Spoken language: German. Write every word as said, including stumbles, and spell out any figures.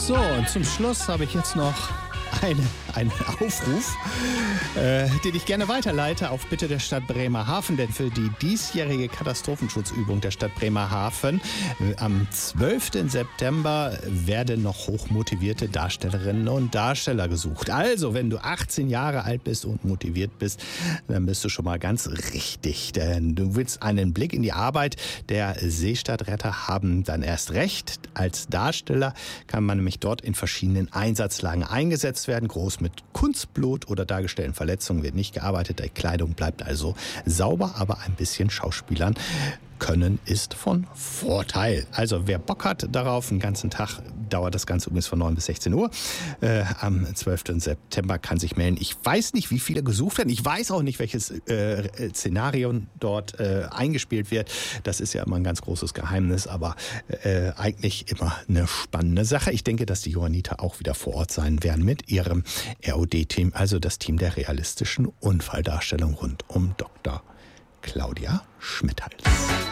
So, und zum Schluss habe ich jetzt noch eine, einen Aufruf, äh, den ich gerne weiterleite auf Bitte der Stadt Bremerhaven. Denn für die diesjährige Katastrophenschutzübung der Stadt Bremerhaven äh, am zwölften September werden noch hochmotivierte Darstellerinnen und Darsteller gesucht. Also, wenn du achtzehn Jahre alt bist und motiviert bist, dann bist du schon mal ganz richtig. Denn du willst einen Blick in die Arbeit der Seestadtretter haben, dann erst recht. Als Darsteller kann man nämlich dort in verschiedenen Einsatzlagen eingesetzt werden. Groß mit Kunstblut oder dargestellten Verletzungen wird nicht gearbeitet. Die Kleidung bleibt also sauber, aber ein bisschen Schauspielern können ist von Vorteil. Also wer Bock hat darauf, einen ganzen Tag dauert das Ganze übrigens von neun bis sechzehn Uhr. Äh, am zwölften September kann sich melden. Ich weiß nicht, wie viele gesucht werden. Ich weiß auch nicht, welches äh, Szenario dort äh, eingespielt wird. Das ist ja immer ein ganz großes Geheimnis, aber äh, eigentlich immer eine spannende Sache. Ich denke, dass die Johanniter auch wieder vor Ort sein werden mit ihrem R O D-Team, also das Team der realistischen Unfalldarstellung rund um Doktor Claudia Schmidhals.